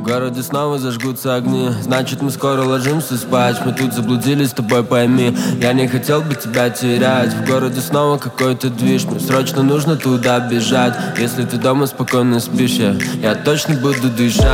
городе снова зажгутся огни, значит мы скоро ложимся спать. Мы тут заблудились, с тобой пойми, я не хотел бы тебя терять. В городе снова какой-то движ, мне срочно нужно туда бежать. Если ты дома спокойно спишь, я точно буду дышать.